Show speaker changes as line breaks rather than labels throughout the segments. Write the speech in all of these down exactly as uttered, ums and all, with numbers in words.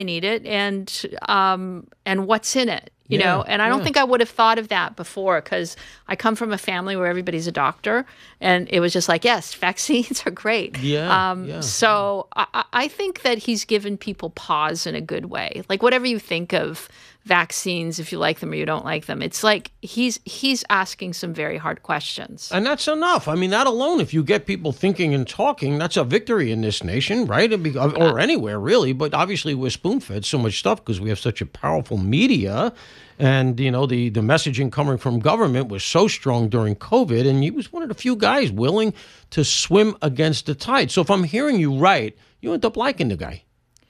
need it, and um, and what's in it, you
Yeah,
know? And I don't
yeah.
think I would have thought of that before, because I come from a family where everybody's a doctor, and it was just like, yes, vaccines are great.
Yeah,
Um,
yeah.
so I, I I think that he's given people pause in a good way. Like, whatever you think of vaccines, if you like them or you don't like them, it's like he's he's asking some very hard questions.
And that's enough. I mean, that alone, if you get people thinking and talking, that's a victory in this nation, right? It'd be- Or anywhere, really. But obviously, we're spoon-fed so much stuff because we have such a powerful media. And, you know, the, the messaging coming from government was so strong during COVID. And he was one of the few guys willing to swim against the tide. So if I'm hearing you right, you end up liking the guy.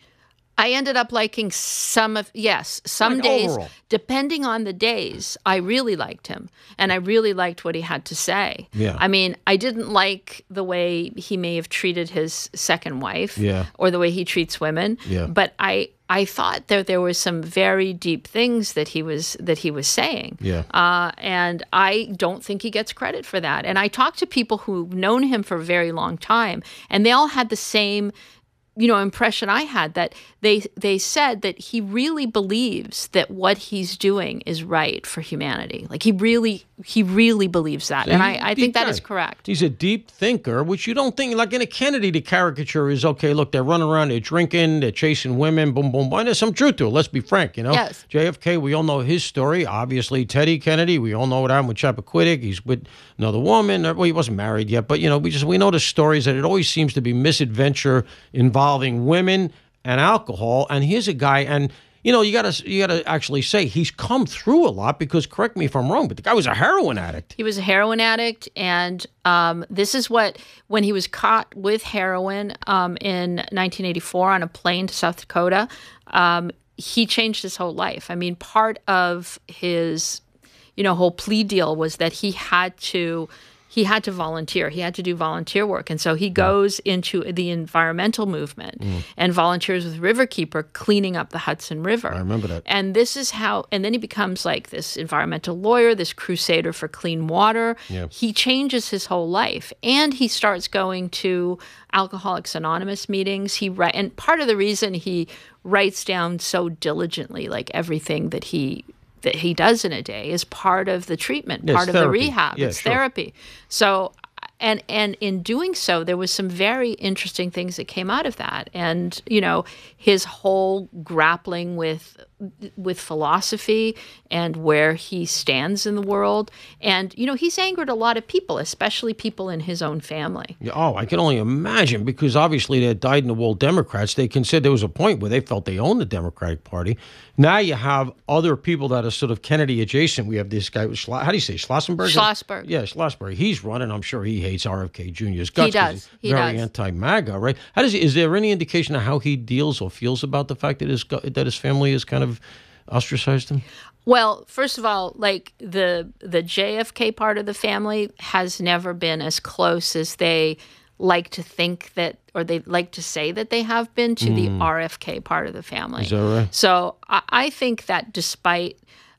I ended up liking some of, yes, some
Like
days,
overall.
depending on the days, I really liked him. And I really liked what he had to say.
Yeah.
I mean, I didn't like the way he may have treated his second wife,
Yeah.
or the way he treats women.
Yeah.
But I, I thought that there were some very deep things that he was that he was saying.
Yeah.
Uh, and I don't think he gets credit for that. And I talked to people who've known him for a very long time, and they all had the same, you know, impression I had, that they they said that he really believes that what he's doing is right for humanity. Like, he really he really believes that, and I, I think that is correct.
He's a deep thinker, which you don't think, like in a Kennedy, the caricature is, okay, look, they're running around, they're drinking, they're chasing women, boom, boom, boom. There's some truth to it. Let's be frank, you know?
Yes.
J F K, we all know his story. Obviously, Teddy Kennedy, we all know what happened with Chappaquiddick. He's with another woman. Well, he wasn't married yet, but, you know, we just we know the stories that it always seems to be misadventure involving women and alcohol. And here's a guy, and you know, you gotta you gotta actually say he's come through a lot, because, correct me if I'm wrong, but the guy was a heroin addict.
He was a heroin addict, and um, this is what, when he was caught with heroin um, in nineteen eighty-four on a plane to South Dakota, um, he changed his whole life. I mean, part of his, you know, whole plea deal was that he had to he had to volunteer. He had to do volunteer work. And so he goes into the environmental movement
Mm.
and volunteers with Riverkeeper, cleaning up the Hudson River.
I remember that.
And this is how, and then he becomes like this environmental lawyer, this crusader for clean water.
Yeah.
He changes his whole life, and he starts going to Alcoholics Anonymous meetings. He write, and part of the reason he writes down so diligently, like everything that he that he does in a day, is part of the treatment,
Yeah,
part
it's
of
therapy.
the rehab.
Yeah,
it's
sure.
therapy. So, and and in doing so, there was some very interesting things that came out of that. And, you know, his whole grappling with with philosophy and where he stands in the world. And, you know, he's angered a lot of people, especially people in his own family.
Yeah, oh, I can only imagine, because obviously they're dyed-in-the-wool Democrats. They considered there was a point where they felt they owned the Democratic Party. Now you have other people that are sort of Kennedy adjacent. We have this guy, Schla- how do you say, Schlossenberg?
Schlossberg.
Yeah, Schlossberg. He's running. I'm sure he hates R F K Junior's guts.
He
'cause
does.
he's
He
very
does.
anti-MAGA, right? How does he, is there any indication of how he deals or feels about the fact that his gu- that his family has kind of ostracized him?
Well, first of all, like the the J F K part of the family has never been as close as they like to think that, or they like to say that they have been, to the R F K part of the family.
Is that right?
So I, I think that despite,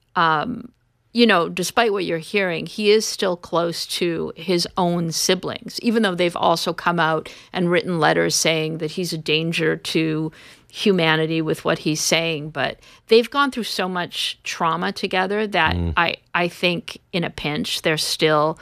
um, you know, despite what you're hearing, he is still close to his own siblings, even though they've also come out and written letters saying that he's a danger to humanity with what he's saying. But they've gone through so much trauma together that I, I think in a pinch, they're still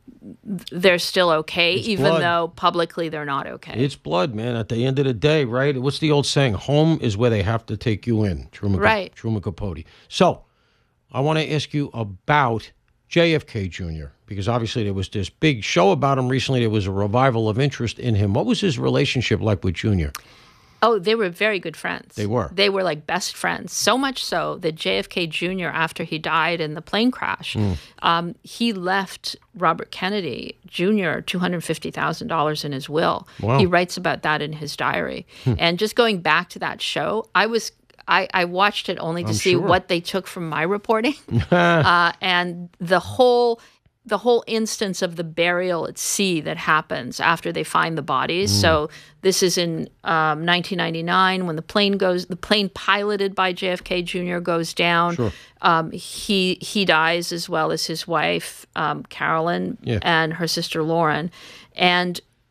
they're still okay,
It's
even
blood.
though publicly they're not okay.
It's blood, man. At the end of the day, right? What's the old saying? Home is where they have to take you in. Truman,
Right.
Truman Capote. So I want to ask you about J F K Junior, because obviously there was this big show about him recently. There was a revival of interest in him. What was his relationship like with Junior?
Oh, they were very good friends.
They were.
They were like best friends. So much so that J F K Junior, after he died in the plane crash,
Mm.
um, he left Robert Kennedy Junior two hundred fifty thousand dollars in his will.
Wow.
He writes about that in his diary. And just going back to that show, I was I, I watched it only to
I'm
see
sure.
what they took from my reporting. uh, and the whole the whole instance of the burial at sea that happens after they find the bodies.
Mm.
So this is in um, nineteen ninety-nine when the plane goes, the plane piloted by J F K Junior goes down.
Sure.
Um, he he dies, as well as his wife um, Carolyn
Yeah.
and her sister Lauren, and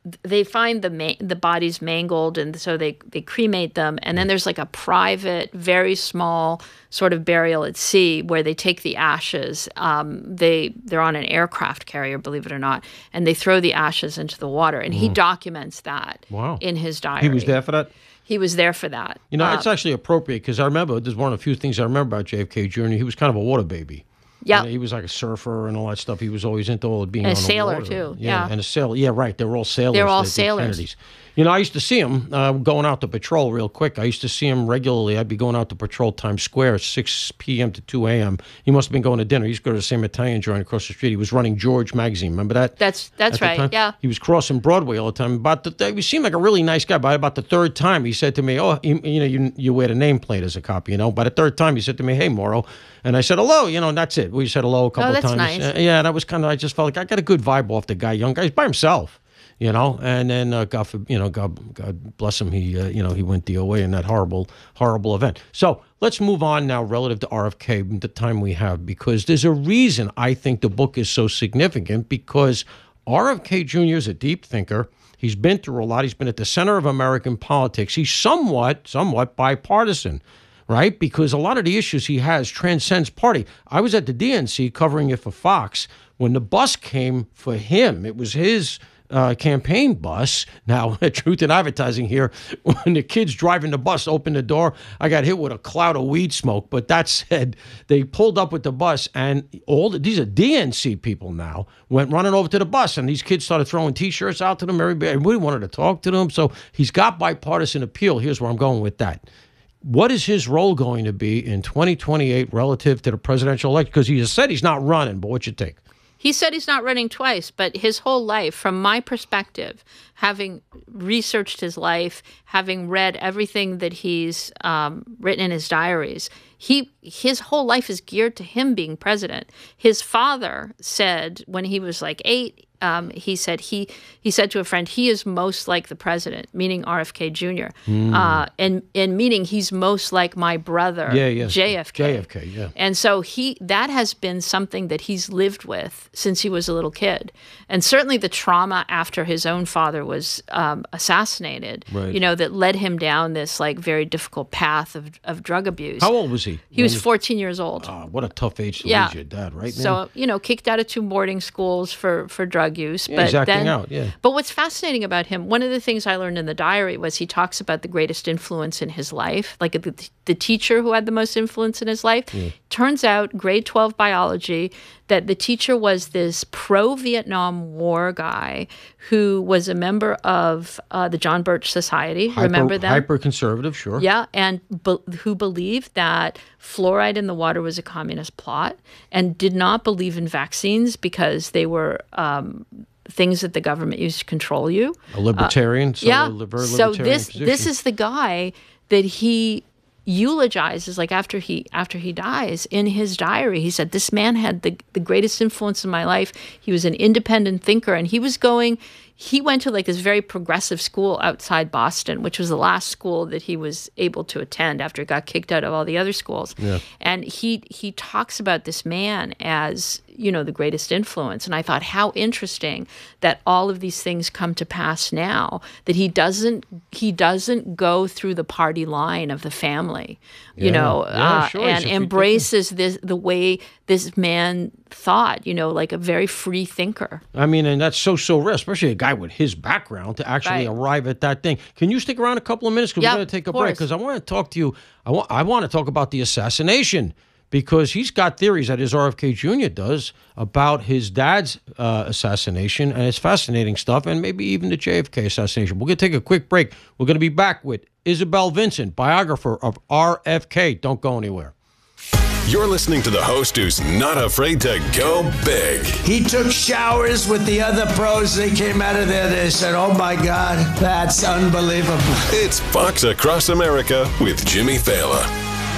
they find the ma- the bodies mangled, and so they, they cremate them. And then there's like a private, very small sort of burial at sea where they take the ashes. Um, they, they're on an aircraft carrier, believe it or not, and they throw the ashes into the water. And he documents that
Wow.
in his diary.
He was there for that?
He was there for that.
You know,
Um,
it's actually appropriate because I remember, there's one of the few things I remember about J F K Junior He was kind of a water baby.
Yeah.
You know, he was like a surfer and all that stuff. He was always into all the being
And a
on the
sailor,
water.
too, yeah.
And a sailor. Yeah, right. They were all sailors.
They were all
the- the
sailors.
Kennedys. You know, I used to see him uh, going out to patrol real quick. I used to see him regularly. I'd be going out to patrol Times Square at six p.m. to two a.m. He must have been going to dinner. He used to go to the same Italian joint across the street. He was running George magazine. Remember that?
That's that's
At the
right.
time?
Yeah.
He was crossing Broadway all the time. About the, he seemed like a really nice guy. By about the third time, he said to me, "Oh, you, you know, you you wear the nameplate as a cop, you know." By the third time, he said to me, "Hey, Morrow," and I said, "Hello," you know, and that's it. We said hello a couple
Oh,
of
that's
times.
nice.
Uh, yeah, that was kind of. I just felt like I got a good vibe off the guy. Young guy, he's by himself. You know, and then uh, God, for, you know, God, God bless him. He, uh, you know, he went D O A in that horrible, horrible event. So let's move on now, relative to R F K, the time we have, because there's a reason I think the book is so significant. Because R F K Junior is a deep thinker. He's been through a lot. He's been at the center of American politics. He's somewhat, somewhat bipartisan, right? Because a lot of the issues he has transcends party. I was at the D N C covering it for Fox when the bus came for him. It was his Uh, campaign bus. Now, truth in advertising here, when the kids driving the bus opened the door, I got hit with a cloud of weed smoke. But that said, they pulled up with the bus, and all the, these are D N C people now, went running over to the bus, and these kids started throwing T-shirts out to them. Everybody, everybody wanted to talk to them. So he's got bipartisan appeal. Here's where I'm going with that. What is his role going to be in twenty twenty-eight relative to the presidential election? Because he has said he's not running, but what's your take?
He said he's not running twice, but his whole life, from my perspective, having researched his life, having read everything that he's um, written in his diaries, he his whole life is geared to him being president. His father said when he was like eight, um, he said he he said to a friend, he is most like the president, meaning R F K Junior, mm. uh, and and meaning he's most like my brother,
yeah, yes.
J F K.
J F K, yeah.
And so he that has been something that he's lived with since he was a little kid, and certainly the trauma after his own father was um, assassinated,
right.
you know, that led him down this like very difficult path of of drug abuse.
How old was he?
He was fourteen years old.
Oh, what a tough age to
yeah.
lose your dad, right?
So,
man?
you know, kicked out of two boarding schools for, for drug use.
Yeah,
but
he's acting
then,
out, yeah.
But what's fascinating about him, one of the things I learned in the diary was he talks about the greatest influence in his life, like the, the teacher who had the most influence in his life. Yeah. Turns out, grade twelve biology, that the teacher was this pro-Vietnam War guy who was a member of uh, the John Birch Society.
Hyper,
Remember them?
Hyper-conservative, sure.
Yeah, and be- who believed that fluoride in the water was a communist plot and did not believe in vaccines because they were um, things that the government used to control you.
A libertarian.
Uh,
so
yeah.
A very
so
libertarian
this
position.
this is the guy that he eulogizes, like after he after he dies, in his diary. He said, this man had the, the greatest influence in my life. He was an independent thinker, and he was going he went to like this very progressive school outside Boston, which was the last school that he was able to attend after he got kicked out of all the other schools.
Yeah.
And he he talks about this man as, you know, the greatest influence. And I thought, how interesting that all of these things come to pass now, that he doesn't he doesn't go through the party line of the family, you
Yeah.
know,
Yeah,
uh,
sure.
and
He's a free
embraces this the way this man thought, you know, like a very free thinker.
I mean, and that's so, so rare, especially a guy with his background to actually
Right.
arrive at that thing. Can you stick around a couple of minutes? Because
Yep,
we're going to take a
of
break.
course.
Because I want to talk to you. I want, I want to talk about the assassination. Because he's got theories that his R F K Junior does about his dad's uh, assassination, and it's fascinating stuff, and maybe even the J F K assassination. We're going to take a quick break. We're going to be back with Isabel Vincent, biographer of R F K. Don't go anywhere.
You're listening to the host who's not afraid to go big.
He took showers with the other pros. They came out of there. They said, oh, my God, that's unbelievable.
It's Fox Across America with Jimmy Fallon.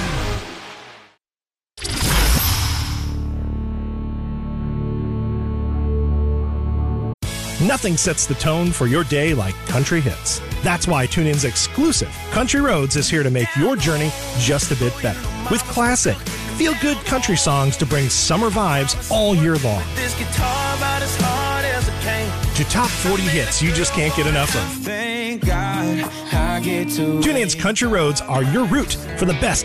Nothing sets the tone for your day like country hits. That's why TuneIn's exclusive Country Roads is here to make your journey just a bit better. With classic, feel-good country songs to bring summer vibes all year long.
This guitar about as hard as it came.
to top forty hits you just can't get enough of.
Thank God I get to
TuneIn's Country Roads are your route for the best